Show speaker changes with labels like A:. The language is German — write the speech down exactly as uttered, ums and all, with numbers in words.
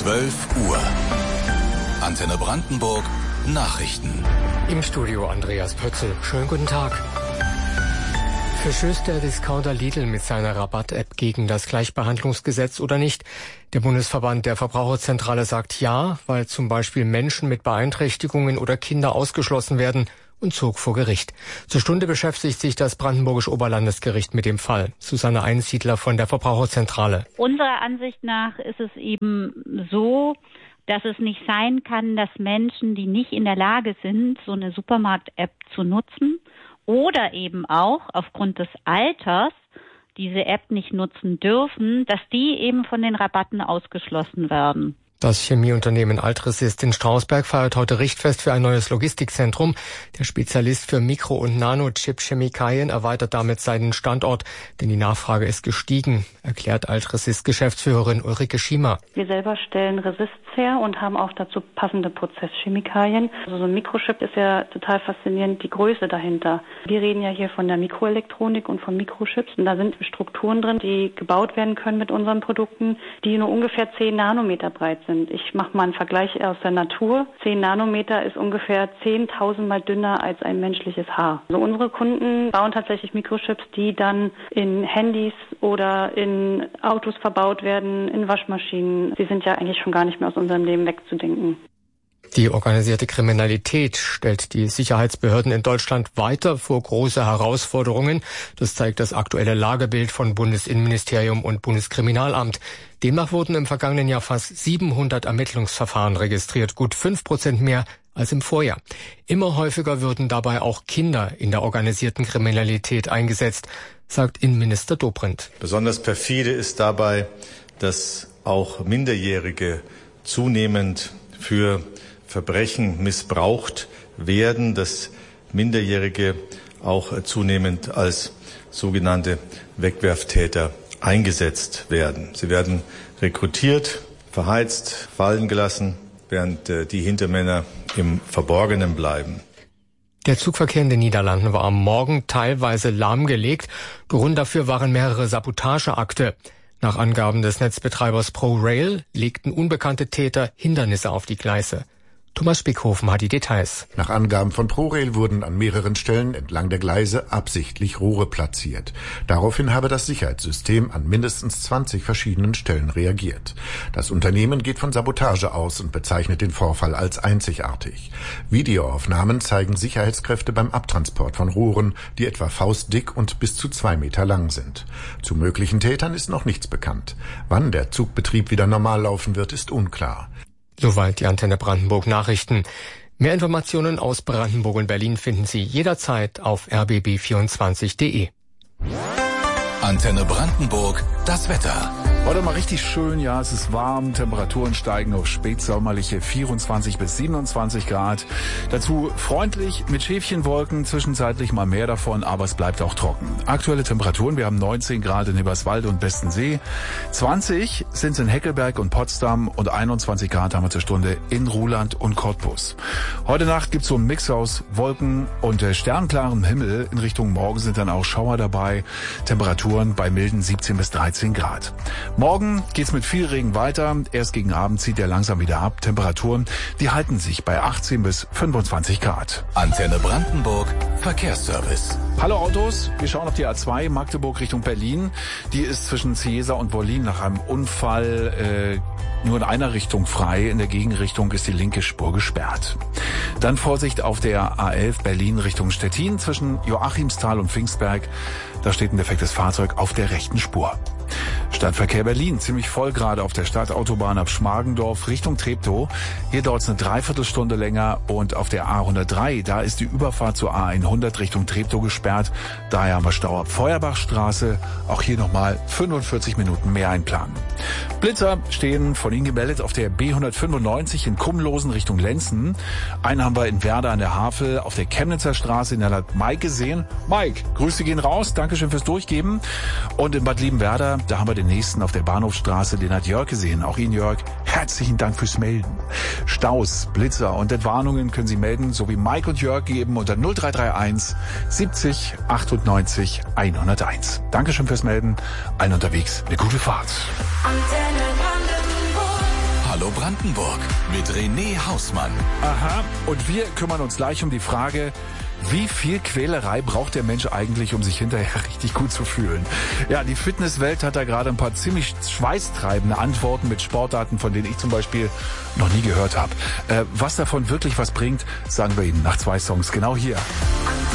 A: zwölf Uhr. Antenne Brandenburg Nachrichten.
B: Im Studio Andreas Pötzl. Schönen guten Tag. Verstößt der Discounter Lidl mit seiner Rabatt-App gegen das Gleichbehandlungsgesetz oder nicht? Der Bundesverband der Verbraucherzentrale sagt ja, weil zum Beispiel Menschen mit Beeinträchtigungen oder Kinder ausgeschlossen werden, und zog vor Gericht. Zur Stunde beschäftigt sich das Brandenburgische Oberlandesgericht mit dem Fall. Susanne Einsiedler von der Verbraucherzentrale.
C: Unserer Ansicht nach ist es eben so, dass es nicht sein kann, dass Menschen, die nicht in der Lage sind, so eine Supermarkt-App zu nutzen oder eben auch aufgrund des Alters diese App nicht nutzen dürfen, dass die eben von den Rabatten ausgeschlossen werden.
B: Das Chemieunternehmen Altresist in Strausberg feiert heute Richtfest für ein neues Logistikzentrum. Der Spezialist für Mikro- und Nanochip-Chemikalien erweitert damit seinen Standort, denn die Nachfrage ist gestiegen, erklärt Altresist-Geschäftsführerin Ulrike Schiemer.
D: Wir selber stellen Resists her und haben auch dazu passende Prozesschemikalien. Also so ein Mikrochip ist ja total faszinierend, die Größe dahinter. Wir reden ja hier von der Mikroelektronik und von Mikrochips und da sind Strukturen drin, die gebaut werden können mit unseren Produkten, die nur ungefähr zehn Nanometer breit sind. Ich mache mal einen Vergleich aus der Natur. zehn Nanometer ist ungefähr zehntausend Mal dünner als ein menschliches Haar. Also unsere Kunden bauen tatsächlich Mikrochips, die dann in Handys oder in Autos verbaut werden, in Waschmaschinen. Sie sind ja eigentlich schon gar nicht mehr aus unserem Leben wegzudenken.
B: Die organisierte Kriminalität stellt die Sicherheitsbehörden in Deutschland weiter vor große Herausforderungen. Das zeigt das aktuelle Lagebild von Bundesinnenministerium und Bundeskriminalamt. Demnach wurden im vergangenen Jahr fast siebenhundert Ermittlungsverfahren registriert, gut fünf Prozent mehr als im Vorjahr. Immer häufiger würden dabei auch Kinder in der organisierten Kriminalität eingesetzt, sagt Innenminister Dobrindt.
E: Besonders perfide ist dabei, dass auch Minderjährige zunehmend für Verbrechen missbraucht werden, dass Minderjährige auch zunehmend als sogenannte Wegwerftäter eingesetzt werden. Sie werden rekrutiert, verheizt, fallen gelassen, während die Hintermänner im Verborgenen bleiben.
B: Der Zugverkehr in den Niederlanden war am Morgen teilweise lahmgelegt. Grund dafür waren mehrere Sabotageakte. Nach Angaben des Netzbetreibers ProRail legten unbekannte Täter Hindernisse auf die Gleise. Thomas Spickhofen hat die Details.
F: Nach Angaben von ProRail wurden an mehreren Stellen entlang der Gleise absichtlich Rohre platziert. Daraufhin habe das Sicherheitssystem an mindestens zwanzig verschiedenen Stellen reagiert. Das Unternehmen geht von Sabotage aus und bezeichnet den Vorfall als einzigartig. Videoaufnahmen zeigen Sicherheitskräfte beim Abtransport von Rohren, die etwa faustdick und bis zu zwei Meter lang sind. Zu möglichen Tätern ist noch nichts bekannt. Wann der Zugbetrieb wieder normal laufen wird, ist unklar.
B: Soweit die Antenne Brandenburg Nachrichten. Mehr Informationen aus Brandenburg und Berlin finden Sie jederzeit auf r b b vierundzwanzig punkt d e.
A: Antenne Brandenburg, das Wetter.
G: Heute mal richtig schön, ja, es ist warm, Temperaturen steigen auf spätsommerliche vierundzwanzig bis siebenundzwanzig Grad. Dazu freundlich mit Schäfchenwolken, zwischenzeitlich mal mehr davon, aber es bleibt auch trocken. Aktuelle Temperaturen, wir haben neunzehn Grad in Eberswalde und Bestensee, zwanzig sind es in Heckelberg und Potsdam und einundzwanzig Grad haben wir zur Stunde in Ruhland und Cottbus. Heute Nacht gibt's so einen Mix aus Wolken und äh, sternklarem Himmel. In Richtung Morgen sind dann auch Schauer dabei, Temperaturen bei milden siebzehn bis dreizehn Grad. Morgen geht's mit viel Regen weiter. Erst gegen Abend zieht er langsam wieder ab. Temperaturen, die halten sich bei achtzehn bis fünfundzwanzig Grad.
A: Antenne Brandenburg, Verkehrsservice.
G: Hallo Autos, wir schauen auf die A zwei Magdeburg Richtung Berlin. Die ist zwischen Ciesa und Wollin nach einem Unfall äh, nur in einer Richtung frei. In der Gegenrichtung ist die linke Spur gesperrt. Dann Vorsicht auf der A elf Berlin Richtung Stettin zwischen Joachimsthal und Pfingstberg. Da steht ein defektes Fahrzeug auf der rechten Spur. Stadtverkehr Berlin, ziemlich voll gerade auf der Stadtautobahn ab Schmargendorf Richtung Treptow. Hier dauert es eine Dreiviertelstunde länger und auf der A hundertdrei, da ist die Überfahrt zur A hundert Richtung Treptow gesperrt. Daher haben wir Stau ab Feuerbachstraße. Auch hier nochmal fünfundvierzig Minuten mehr einplanen. Blitzer stehen von Ihnen gemeldet auf der B hundertfünfundneunzig in Kumlosen Richtung Lenzen. Einen haben wir in Werder an der Havel auf der Chemnitzer Straße, in der hat Mike gesehen. Mike, Grüße gehen raus, Dankeschön fürs Durchgeben. Und in Bad Liebenwerder, da haben wir den nächsten auf der Bahnhofstraße, den hat Jörg gesehen. Auch Ihnen, Jörg, herzlichen Dank fürs Melden. Staus, Blitzer und Entwarnungen können Sie melden, so wie Mike und Jörg geben unter null drei drei eins siebzig achtundneunzig hunderteins. Dankeschön fürs Melden. Allen unterwegs eine gute Fahrt.
A: Hallo Radio Brandenburg mit René Hausmann.
G: Aha, und wir kümmern uns gleich um die Frage, wie viel Quälerei braucht der Mensch eigentlich, um sich hinterher richtig gut zu fühlen? Ja, die Fitnesswelt hat da gerade ein paar ziemlich schweißtreibende Antworten mit Sportarten, von denen ich zum Beispiel noch nie gehört habe. Äh, was davon wirklich was bringt, sagen wir Ihnen nach zwei Songs genau hier.